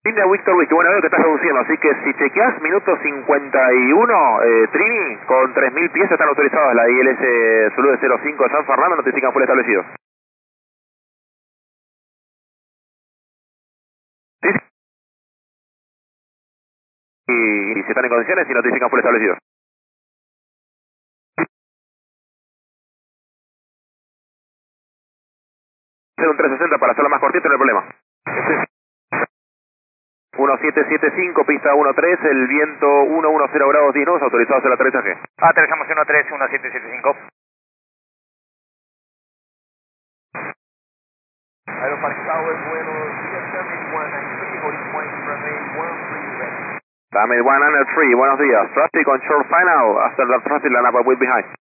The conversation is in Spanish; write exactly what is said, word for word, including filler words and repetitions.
Línea Víctor Whisky, bueno, veo que estás reduciendo, así que si chequeás minuto cincuenta y uno, eh, Trini, con tres mil pies están autorizados. La I L S Zulu de cero cinco de San Fernando notifican full establecidos. Sí, sí. Y, y si están en condiciones y notifican full establecidos. Hacer un trescientos sesenta para hacerlo más cortito, no hay problema. uno siete siete cinco, pista uno tres, el viento ciento diez grados diez nudos, autorizados el aterrizaje. Aterrizamos uno tres, uno siete siete cinco. Aeroparque Tower, buenos días, Summit one nine three, holding point runway one three ready. Summit one oh three, buenos días. Traffic on short final, after the traffic line up will be behind.